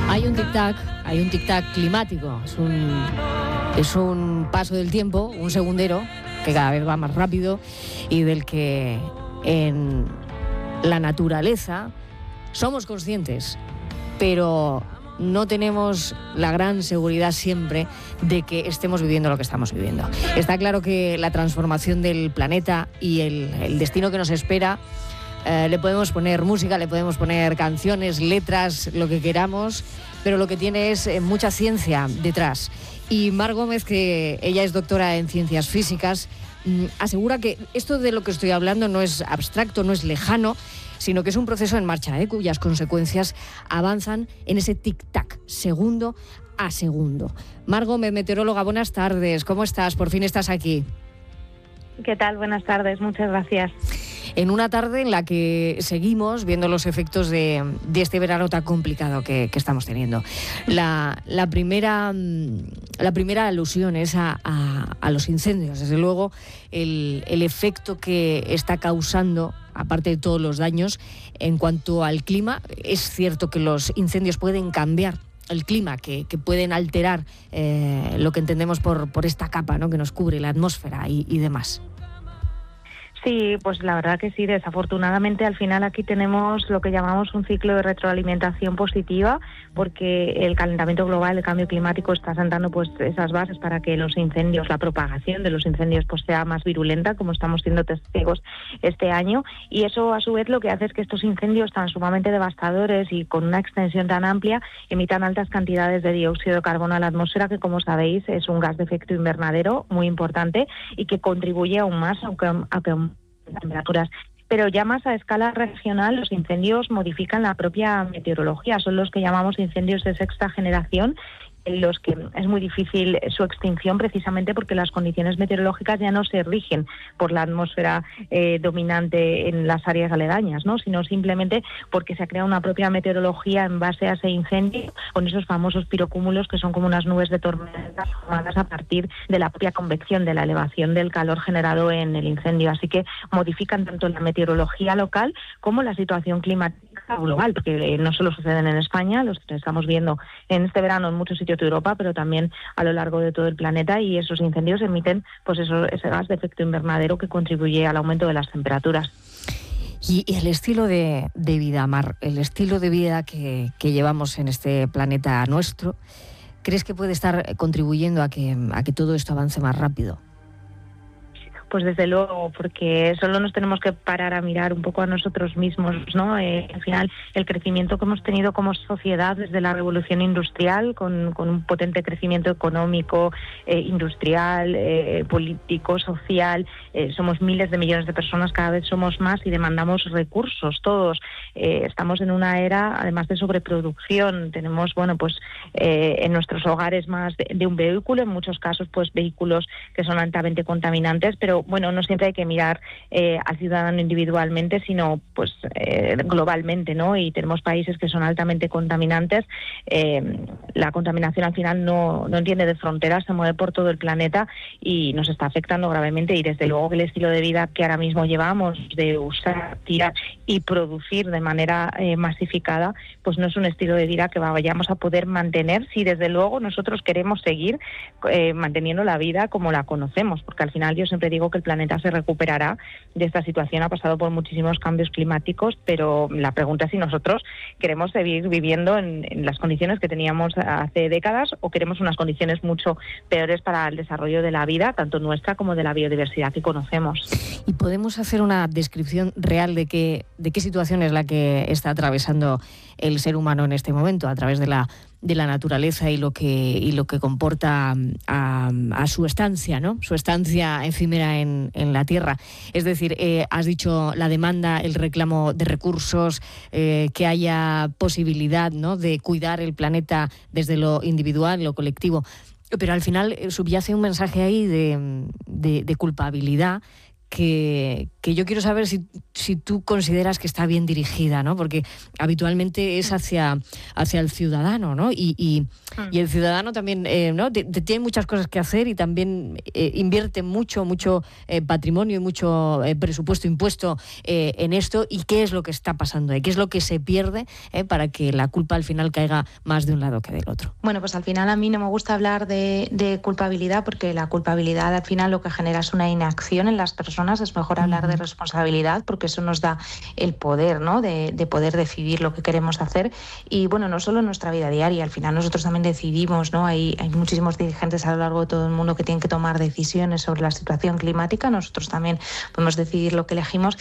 Hay un tic-tac climático. Es un paso del tiempo, un segundero, que cada vez va más rápido y del que en la naturaleza somos conscientes, pero no tenemos la gran seguridad siempre de que estemos viviendo lo que estamos viviendo. Está claro que la transformación del planeta y el destino que nos espera, le podemos poner música, le podemos poner canciones, letras, lo que queramos, pero lo que tiene es mucha ciencia detrás. Y Mar Gómez, que ella es doctora en ciencias físicas, asegura que esto de lo que estoy hablando no es abstracto, no es lejano, sino que es un proceso en marcha, cuyas consecuencias avanzan en ese tic-tac, segundo a segundo. Mar Gómez, meteoróloga, buenas tardes. ¿Cómo estás? Por fin estás aquí. ¿Qué tal? Buenas tardes, muchas gracias. En una tarde en la que seguimos viendo los efectos de este verano tan complicado que estamos teniendo. La primera alusión es a los incendios. Desde luego, el efecto que está causando, aparte de todos los daños, en cuanto al clima, es cierto que los incendios pueden cambiar el clima, que pueden alterar lo que entendemos por esta capa, ¿no?, que nos cubre la atmósfera y demás. Sí, pues la verdad que sí, desafortunadamente al final aquí tenemos lo que llamamos un ciclo de retroalimentación positiva, porque el calentamiento global, el cambio climático está sentando pues esas bases para que los incendios, la propagación de los incendios pues sea más virulenta, como estamos siendo testigos este año, y eso a su vez lo que hace es que estos incendios tan sumamente devastadores y con una extensión tan amplia emitan altas cantidades de dióxido de carbono a la atmósfera, que como sabéis es un gas de efecto invernadero muy importante y que contribuye aún más a que temperaturas. Pero ya más a escala regional, los incendios modifican la propia meteorología, son los que llamamos incendios de sexta generación, en los que es muy difícil su extinción precisamente porque las condiciones meteorológicas ya no se rigen por la atmósfera dominante en las áreas aledañas, ¿no?, sino simplemente porque se ha creado una propia meteorología en base a ese incendio, con esos famosos pirocúmulos que son como unas nubes de tormenta formadas a partir de la propia convección, de la elevación del calor generado en el incendio. Así que modifican tanto la meteorología local como la situación climática global, porque no solo suceden en España, los estamos viendo en este verano en muchos sitios de Europa, pero también a lo largo de todo el planeta, y esos incendios emiten pues ese gas de efecto invernadero que contribuye al aumento de las temperaturas. Y el estilo de vida, Mar, el estilo de vida que llevamos en este planeta nuestro, ¿crees que puede estar contribuyendo a que todo esto avance más rápido? Pues desde luego, porque solo nos tenemos que parar a mirar un poco a nosotros mismos, ¿no? Al final, el crecimiento que hemos tenido como sociedad desde la revolución industrial, con un potente crecimiento económico, industrial, político, social, somos miles de millones de personas, cada vez somos más y demandamos recursos todos. Estamos en una era, además de sobreproducción, tenemos, en nuestros hogares más de un vehículo, en muchos casos, pues vehículos que son altamente contaminantes, pero no siempre hay que mirar al ciudadano individualmente, sino pues globalmente, ¿no? Y tenemos países que son altamente contaminantes. La contaminación al final no entiende de fronteras, se mueve por todo el planeta y nos está afectando gravemente. Y desde luego que el estilo de vida que ahora mismo llevamos, de usar, tirar y producir de manera masificada, pues no es un estilo de vida que vayamos a poder mantener si desde luego nosotros queremos seguir manteniendo la vida como la conocemos, porque al final yo siempre digo que el planeta se recuperará de esta situación. Ha pasado por muchísimos cambios climáticos, pero la pregunta es si nosotros queremos seguir viviendo en las condiciones que teníamos hace décadas o queremos unas condiciones mucho peores para el desarrollo de la vida, tanto nuestra como de la biodiversidad que conocemos. ¿Y podemos hacer una descripción real de qué situación es la que está atravesando el ser humano en este momento a través de la naturaleza y lo que comporta a su estancia, ¿no? Su estancia efímera en la Tierra? Es decir, has dicho la demanda, el reclamo de recursos, que haya posibilidad, ¿no?, de cuidar el planeta desde lo individual, lo colectivo. Pero al final subyace un mensaje ahí de culpabilidad que yo quiero saber si tú consideras que está bien dirigida, ¿no? Porque habitualmente es hacia el ciudadano, ¿no? Y el ciudadano también ¿no? tiene muchas cosas que hacer y también invierte mucho patrimonio y mucho presupuesto impuesto en esto. ¿Y qué es lo que está pasando? ¿Qué es lo que se pierde para que la culpa al final caiga más de un lado que del otro? Bueno, pues al final a mí no me gusta hablar de culpabilidad, porque la culpabilidad al final lo que genera es una inacción en las personas. Es mejor hablar de responsabilidad, porque eso nos da el poder, ¿no? de poder decidir lo que queremos hacer. Y bueno, no solo en nuestra vida diaria, al final nosotros también decidimos, ¿no? Hay muchísimos dirigentes a lo largo de todo el mundo que tienen que tomar decisiones sobre la situación climática. Nosotros también podemos decidir lo que elegimos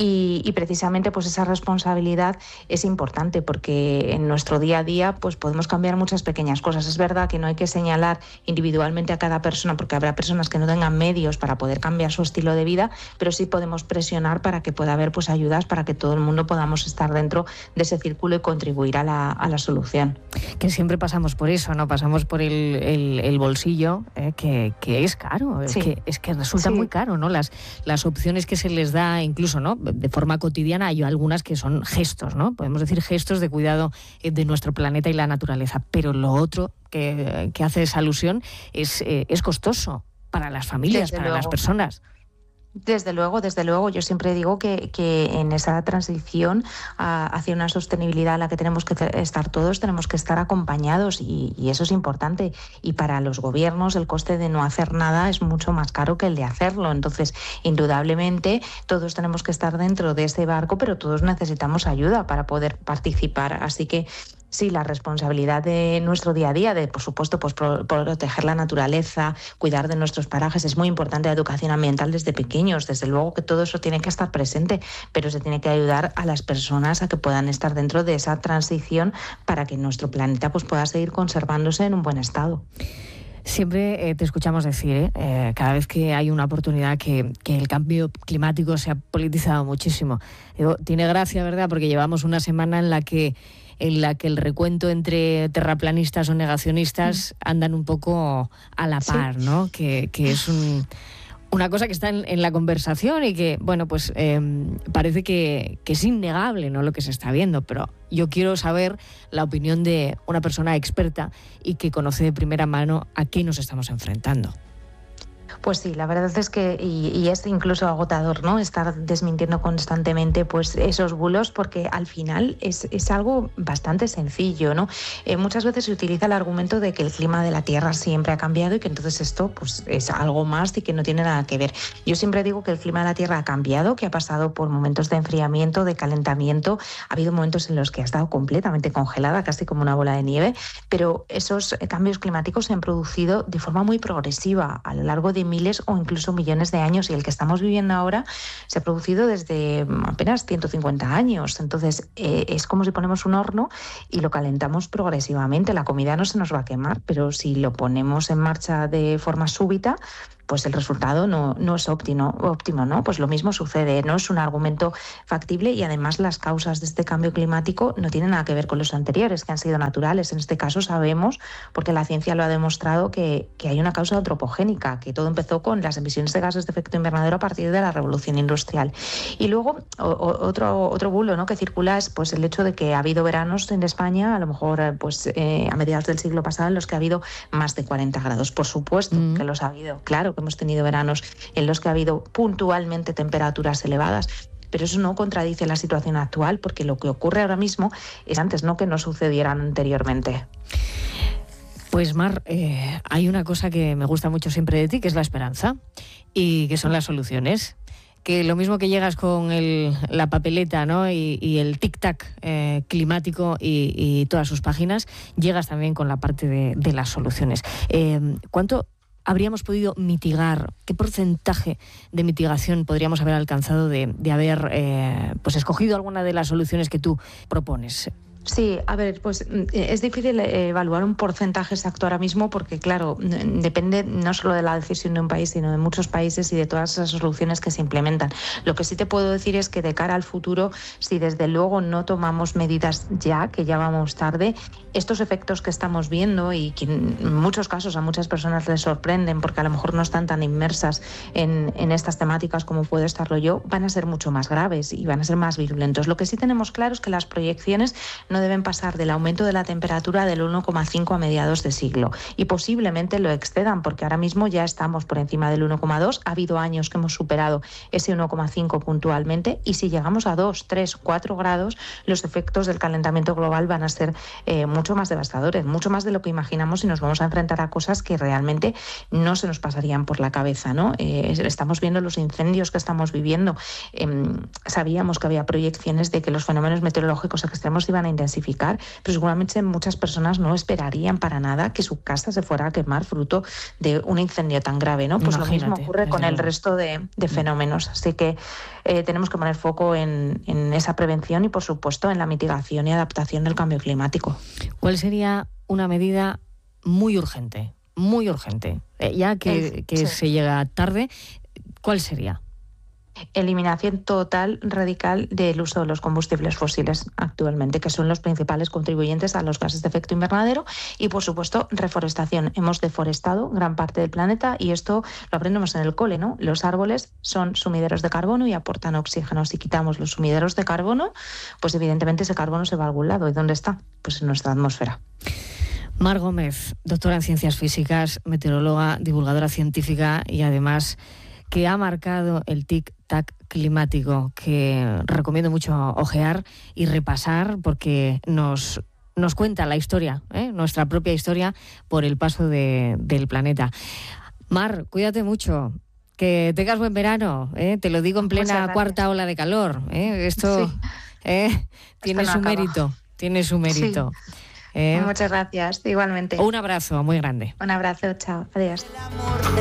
y precisamente pues esa responsabilidad es importante, porque en nuestro día a día pues podemos cambiar muchas pequeñas cosas. Es verdad que no hay que señalar individualmente a cada persona, porque habrá personas que no tengan medios para poder cambiar su estilo de vida, pero sí podemos presionar para que pueda haber pues ayudas para que todo el mundo podamos estar dentro de ese círculo y contribuir a la solución. Que siempre pasamos por eso, ¿no? Pasamos por el bolsillo, que es caro, sí. es que resulta muy caro, ¿no? Las opciones que se les da, incluso, ¿no? De forma cotidiana, hay algunas que son gestos, ¿no? Podemos decir gestos de cuidado de nuestro planeta y la naturaleza, pero lo otro que hace esa alusión es costoso para las familias, para las personas. Desde luego. Yo siempre digo que en esa transición hacia una sostenibilidad a la que tenemos que estar todos, tenemos que estar acompañados y eso es importante. Y para los gobiernos el coste de no hacer nada es mucho más caro que el de hacerlo. Entonces, indudablemente, todos tenemos que estar dentro de ese barco, pero todos necesitamos ayuda para poder participar. Así que sí, la responsabilidad de nuestro día a día, de por supuesto pues proteger la naturaleza, cuidar de nuestros parajes, es muy importante la educación ambiental desde pequeños. Desde luego que todo eso tiene que estar presente, pero se tiene que ayudar a las personas a que puedan estar dentro de esa transición para que nuestro planeta pues pueda seguir conservándose en un buen estado. Siempre te escuchamos decir, cada vez que hay una oportunidad, que el cambio climático se ha politizado muchísimo. Digo, tiene gracia, ¿verdad? Porque llevamos una semana en la que el recuento entre terraplanistas o negacionistas andan un poco a la par, ¿no? Que es una cosa que está en la conversación y que, bueno, pues parece que es innegable, ¿no?, lo que se está viendo, pero yo quiero saber la opinión de una persona experta y que conoce de primera mano a qué nos estamos enfrentando. Pues sí, la verdad es que y es incluso agotador, ¿no?, estar desmintiendo constantemente pues esos bulos, porque al final es algo bastante sencillo, ¿no? Muchas veces se utiliza el argumento de que el clima de la Tierra siempre ha cambiado y que entonces esto pues es algo más y que no tiene nada que ver. Yo siempre digo que el clima de la Tierra ha cambiado, que ha pasado por momentos de enfriamiento, de calentamiento. Ha habido momentos en los que ha estado completamente congelada, casi como una bola de nieve, pero esos cambios climáticos se han producido de forma muy progresiva a lo largo de miles o incluso millones de años, y el que estamos viviendo ahora se ha producido desde apenas 150 años. Entonces es como si ponemos un horno y lo calentamos progresivamente. La comida no se nos va a quemar, pero si lo ponemos en marcha de forma súbita, pues el resultado no es óptimo, ¿no? Pues lo mismo sucede, no es un argumento factible, y además las causas de este cambio climático no tienen nada que ver con los anteriores, que han sido naturales. En este caso sabemos, porque la ciencia lo ha demostrado, que hay una causa antropogénica, que todo empezó con las emisiones de gases de efecto invernadero a partir de la revolución industrial. Y luego otro bulo, ¿no?, que circula es pues el hecho de que ha habido veranos en España, a lo mejor a mediados del siglo pasado, en los que ha habido más de 40 grados. Por supuesto que los ha habido, claro, hemos tenido veranos en los que ha habido puntualmente temperaturas elevadas, pero eso no contradice la situación actual, porque lo que ocurre ahora mismo es antes, no que no sucedieran anteriormente. Pues Mar, hay una cosa que me gusta mucho siempre de ti, que es la esperanza, y que son las soluciones. Que lo mismo que llegas con la papeleta, ¿no?, y el tic-tac climático y todas sus páginas, llegas también con la parte de las soluciones. ¿Cuánto habríamos podido mitigar? ¿Qué porcentaje de mitigación podríamos haber alcanzado de haber pues escogido alguna de las soluciones que tú propones? Sí, a ver, pues es difícil evaluar un porcentaje exacto ahora mismo porque, claro, depende no solo de la decisión de un país, sino de muchos países y de todas esas soluciones que se implementan. Lo que sí te puedo decir es que de cara al futuro, si desde luego no tomamos medidas ya, que ya vamos tarde, estos efectos que estamos viendo y que en muchos casos a muchas personas les sorprenden porque a lo mejor no están tan inmersas en estas temáticas como puedo estarlo yo, van a ser mucho más graves y van a ser más virulentos. Lo que sí tenemos claro es que las proyecciones no deben pasar del aumento de la temperatura del 1,5 a mediados de siglo y posiblemente lo excedan porque ahora mismo ya estamos por encima del 1,2. Ha habido años que hemos superado ese 1,5 puntualmente y si llegamos a 2, 3, 4 grados, los efectos del calentamiento global van a ser mucho más devastadores, mucho más de lo que imaginamos y nos vamos a enfrentar a cosas que realmente no se nos pasarían por la cabeza, ¿no? Estamos viendo los incendios que estamos viviendo. Sabíamos que había proyecciones de que los fenómenos meteorológicos extremos iban a intensificar, pero seguramente muchas personas no esperarían para nada que su casa se fuera a quemar fruto de un incendio tan grave, ¿no? Pues imagínate, lo mismo ocurre con el resto de fenómenos. Así que tenemos que poner foco en esa prevención y, por supuesto, en la mitigación y adaptación del cambio climático. ¿Cuál sería una medida muy urgente? Muy urgente. Ya que sí, se llega tarde, ¿cuál sería? Eliminación total, radical del uso de los combustibles fósiles actualmente, que son los principales contribuyentes a los gases de efecto invernadero y, por supuesto, reforestación. Hemos deforestado gran parte del planeta y esto lo aprendemos en el cole, ¿no? Los árboles son sumideros de carbono y aportan oxígeno. Si quitamos los sumideros de carbono, pues evidentemente ese carbono se va a algún lado. ¿Y dónde está? Pues en nuestra atmósfera. Mar Gómez, doctora en Ciencias Físicas, meteoróloga, divulgadora científica y además que ha marcado el tic-tac climático, que recomiendo mucho ojear y repasar porque nos cuenta la historia, nuestra propia historia por el paso del planeta. Mar, cuídate mucho, que tengas buen verano, te lo digo en plena cuarta ola de calor. Esto sí. Tiene su mérito, tiene su mérito. Sí. Muchas gracias, igualmente. Un abrazo muy grande. Un abrazo, chao, adiós.